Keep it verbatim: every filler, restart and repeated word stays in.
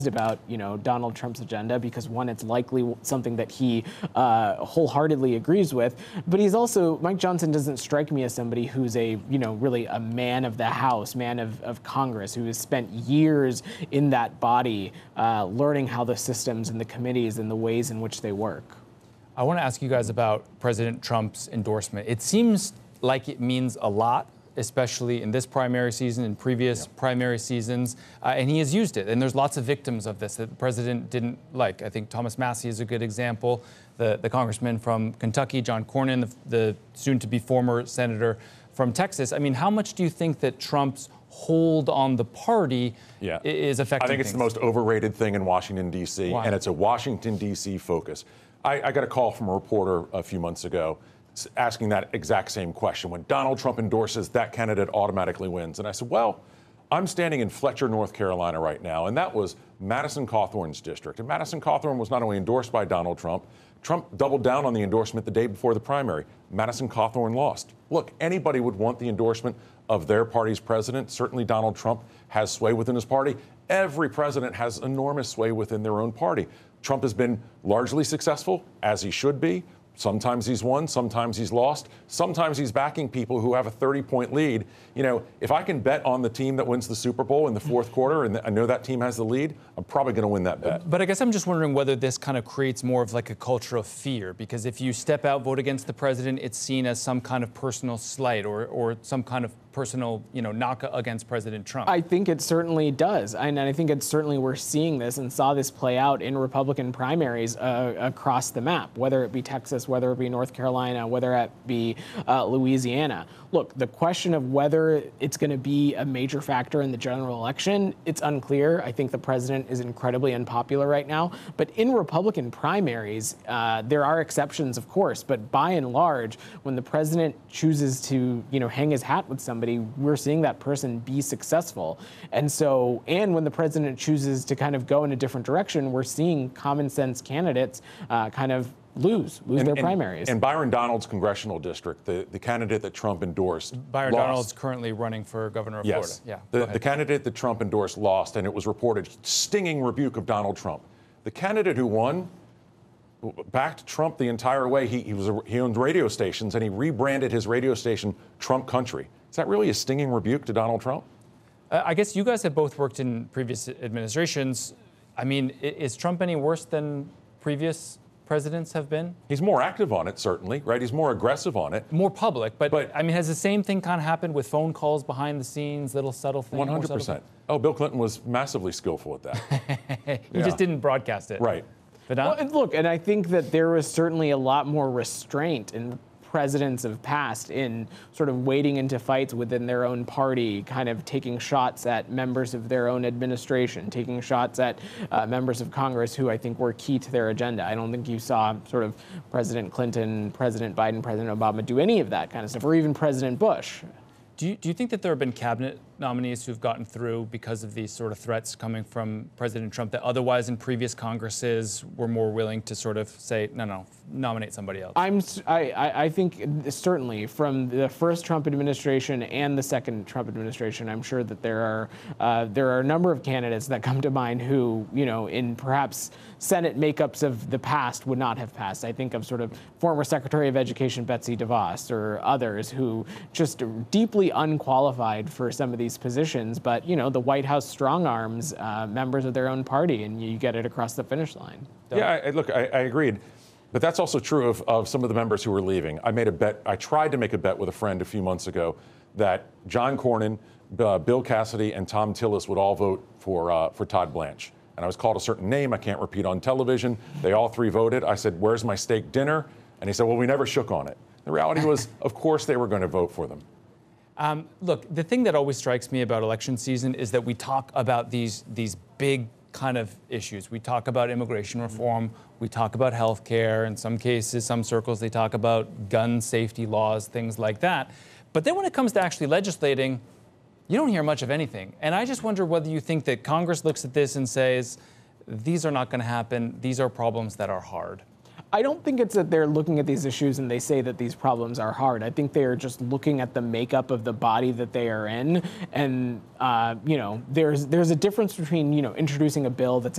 about, you know, Donald Trump's agenda because, one, it's likely something that he uh, wholeheartedly agrees with, but he's also, Mike Johnson doesn't strike me as somebody who's a, you know, really a man of the House, man of, of Congress, who has spent years in that body uh, learning how the systems and the committees and the ways in which they work. I want to ask you guys about President Trump's endorsement. It seems like it means a lot, especially in this primary season and previous yeah. primary seasons, uh, and he has used it. And there's lots of victims of this that the president didn't like. I think Thomas Massie is a good example. The, the congressman from Kentucky, John Cornyn, the, the soon-to-be former senator from Texas. I mean, how much do you think that Trump's hold on the party yeah. is affecting I think it's things? the most overrated thing in Washington, D C, Why? and it's a Washington, D C focus. I, I got a call from a reporter a few months ago asking that exact same question. When Donald Trump endorses, that candidate automatically wins. And I said, well, I'm standing in Fletcher, North Carolina right now, and that was Madison Cawthorn's district. And Madison Cawthorn was not only endorsed by Donald Trump, Trump doubled down on the endorsement the day before the primary. Madison Cawthorn lost. Look, anybody would want the endorsement of their party's president. Certainly Donald Trump has sway within his party. Every president has enormous sway within their own party. Trump has been largely successful, as he should be. Sometimes he's won, sometimes he's lost, sometimes he's backing people who have a thirty-point lead. You know, if I can bet on the team that wins the Super Bowl in the fourth quarter and I know that team has the lead, I'm probably going to win that bet. But I guess I'm just wondering whether this kind of creates more of like a culture of fear, because if you step out, vote against the president, it's seen as some kind of personal slight or, or some kind of personal, you know, knock against President Trump. I think it certainly does. And I think it's certainly we're seeing this and saw this play out in Republican primaries uh, across the map, whether it be Texas, whether it be North Carolina, whether it be uh, Louisiana. Look, the question of whether it's going to be a major factor in the general election, it's unclear. I think the president is incredibly unpopular right now. But in Republican primaries, uh, there are exceptions, of course. But by and large, when the president chooses to, you know, hang his hat with somebody, we're seeing that person be successful. And so, and when the president chooses to kind of go in a different direction, we're seeing common sense candidates uh, kind of lose, lose and, their and, primaries. And Byron Donalds' congressional district, the, the candidate that Trump endorsed, Byron lost. Donalds currently running for governor of yes. Florida. Yeah. The, the candidate that Trump endorsed lost, and it was reported stinging rebuke of Donald Trump. The candidate who won backed Trump the entire way. He, he was a, he owned radio stations, and he rebranded his radio station Trump Country. Is that really a stinging rebuke to Donald Trump? Uh, I guess you guys have both worked in previous administrations. I mean, is Trump any worse than previous presidents have been? He's more active on it, certainly, right? He's more aggressive on it. More public, but, but I mean, has the same thing kind of happened with phone calls behind the scenes, little subtle things? one hundred percent. Oh, Bill Clinton was massively skillful at that. he yeah. just didn't broadcast it. Right. But now, well, and look, and I think that there was certainly a lot more restraint in presidents of past in sort of wading into fights within their own party, kind of taking shots at members of their own administration, taking shots at uh, members of Congress who I think were key to their agenda. I don't think you saw sort of President Clinton, President Biden, President Obama do any of that kind of stuff, or even President Bush. Do you, do you think that there have been cabinet nominees who've gotten through because of these sort of threats coming from President Trump that otherwise in previous Congresses were more willing to sort of say, no, no, nominate somebody else? I'm, I, I think certainly from the first Trump administration and the second Trump administration, I'm sure that there are uh, there are a number of candidates that come to mind who, you know, in perhaps Senate makeups of the past would not have passed. I think of sort of former Secretary of Education Betsy DeVos or others who just deeply unqualified for some of these positions, but, you know, the White House strong arms uh, members of their own party, and you get it across the finish line. Yeah, I, look, I, I agreed. But that's also true of, of some of the members who were leaving. I made a bet, I tried to make a bet with a friend a few months ago that John Cornyn, uh, Bill Cassidy, and Thom Tillis would all vote for, uh, for Todd Blanche. And I was called a certain name I can't repeat on television. They all three voted. I said, where's my steak dinner? And he said, well, we never shook on it. The reality was, of course they were going to vote for them. Um, look, the thing that always strikes me about election season is that we talk about these these big kind of issues. We talk about immigration reform. We talk about health care. In some cases, some circles, they talk about gun safety laws, things like that. But then when it comes to actually legislating, you don't hear much of anything. And I just wonder whether you think that Congress looks at this and says, these are not going to happen. These are problems that are hard. I don't think it's that they're looking at these issues and they say that these problems are hard. I think they are just looking at the makeup of the body that they are in. And, uh, you know, there's there's a difference between, you know, introducing a bill that's